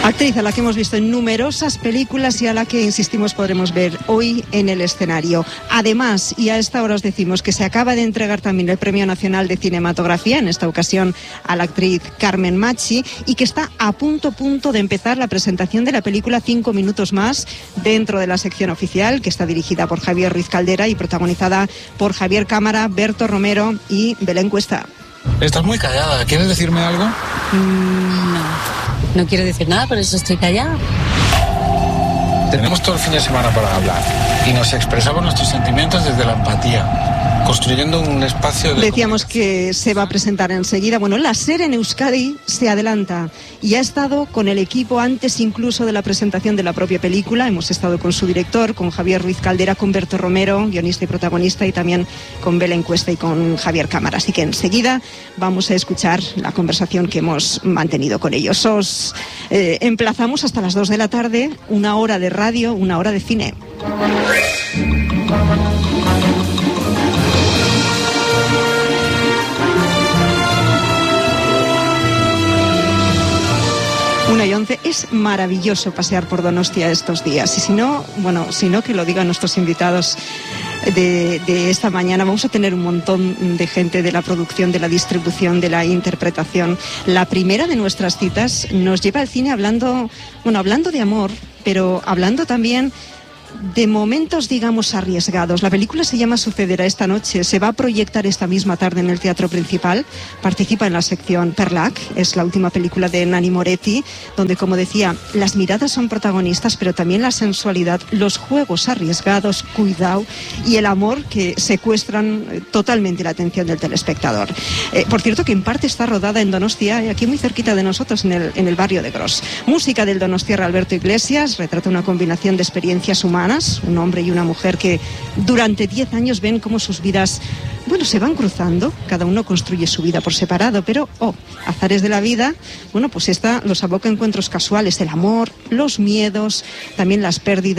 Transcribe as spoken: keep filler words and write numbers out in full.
Actriz a la que hemos visto en numerosas películas y a la que, insistimos, podremos ver hoy en el escenario. Además, y a esta hora os decimos que se acaba de entregar también el Premio Nacional de Cinematografía, en esta ocasión a la actriz Carmen Machi, y que está a punto, punto de empezar la presentación de la película Cinco Minutos Más dentro de la sección oficial, que está dirigida por Javier Ruiz Caldera y protagonizada por Javier Cámara, Berto Romero y Belén Cuesta. Estás muy callada. ¿Quieres decirme algo? Mm, no. No quiero decir nada, por eso estoy callada. Tenemos todo el fin de semana para hablar y nos expresamos nuestros sentimientos desde la empatía, construyendo un espacio de... Decíamos que se va a presentar enseguida. Bueno, la SER en Euskadi se adelanta y ha estado con el equipo antes incluso de la presentación de la propia película. Hemos estado con su director, con Javier Ruiz Caldera, con Berto Romero, guionista y protagonista, y también con Belén Cuesta y con Javier Cámara. Así que enseguida vamos a escuchar la conversación que hemos mantenido con ellos. Os eh, emplazamos hasta las dos de la tarde, una hora de radio, una hora de cine. Una y once. Es maravilloso pasear por Donostia estos días. Y si no, bueno, si no, que lo digan nuestros invitados de, de esta mañana. Vamos a tener un montón de gente de la producción, de la distribución, de la interpretación. La primera de nuestras citas nos lleva al cine hablando, bueno, hablando de amor, pero hablando también de momentos, digamos, arriesgados. La película se llama Sucederá esta noche. Se va a proyectar esta misma tarde en el Teatro Principal. Participa en la sección Perlac. Es la última película de Nanni Moretti, donde, como decía, las miradas son protagonistas, pero también la sensualidad, los juegos arriesgados, cuidado, y el amor que secuestran totalmente la atención del telespectador. Eh, por cierto, que en parte está rodada en Donostia, aquí muy cerquita de nosotros, en el, en el barrio de Gros. Música del donostiarra Alberto Iglesias. Retrata una combinación de experiencias humanas, un hombre y una mujer que durante diez años ven cómo sus vidas, bueno, se van cruzando. Cada uno construye su vida por separado, pero, oh, azares de la vida, bueno, pues esta los aboca a encuentros casuales, el amor, los miedos, también las pérdidas.